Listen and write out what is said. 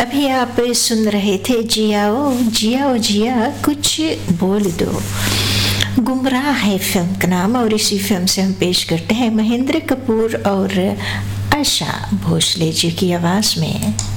अभी आप सुन रहे थे जियाओ जियाओ जिया कुछ बोल दो। गुमराह है फिल्म का नाम, और इसी फिल्म से हम पेश करते हैं महेंद्र कपूर और आशा भोसले जी की आवाज़ में